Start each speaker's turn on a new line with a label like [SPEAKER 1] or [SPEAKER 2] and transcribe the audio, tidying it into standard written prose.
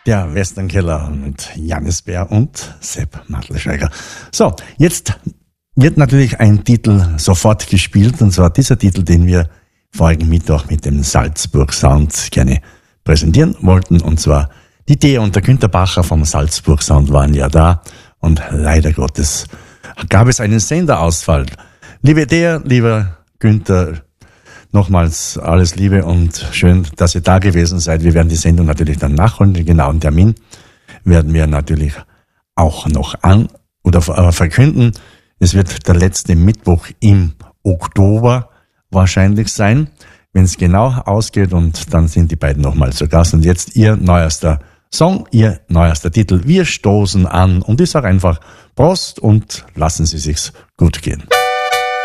[SPEAKER 1] Der Westernkeller mit Janis Bär und Sepp Mattelschweiger. So, jetzt wird natürlich ein Titel sofort gespielt, und zwar dieser Titel, den wir vorigen Mittwoch mit dem Salzburg Sound gerne präsentieren wollten, und zwar die Thea und der Günter Bacher vom Salzburg Sound waren ja da, und leider Gottes gab es einen Senderausfall. Liebe Thea, lieber Günter, nochmals alles Liebe und schön, dass ihr da gewesen seid. Wir werden die Sendung natürlich dann nachholen. Den genauen Termin werden wir natürlich auch noch verkünden. Es wird der letzte Mittwoch im Oktober wahrscheinlich sein, wenn es genau ausgeht, und dann sind die beiden nochmal zu Gast. Und jetzt ihr neuester Song, ihr neuester Titel. Wir stoßen an, und ich sage einfach Prost und lassen Sie sich's gut gehen.